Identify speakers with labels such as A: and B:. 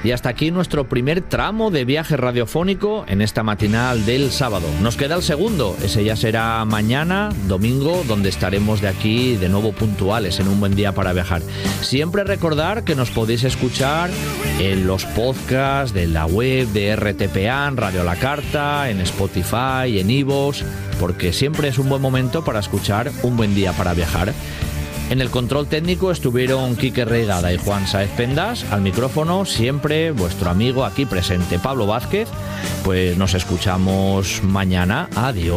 A: Y hasta aquí nuestro primer tramo de viaje radiofónico en esta matinal del sábado. Nos queda el segundo, ese ya será mañana, domingo, donde estaremos de aquí de nuevo puntuales en un buen día para viajar. Siempre recordar que nos podéis escuchar en los podcasts de la web de RTPA, en Radio a la Carta, en Spotify, en iVoox, porque siempre es un buen momento para escuchar un buen día para viajar. En el control técnico estuvieron Quique Reigada y Juan Sáez Pendas. Al micrófono siempre vuestro amigo aquí presente, Pablo Vázquez. Pues nos escuchamos mañana. Adiós.